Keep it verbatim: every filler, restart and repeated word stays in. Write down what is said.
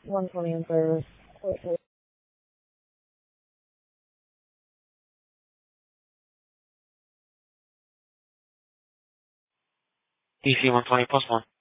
one twenty in service. D C one twenty plus one.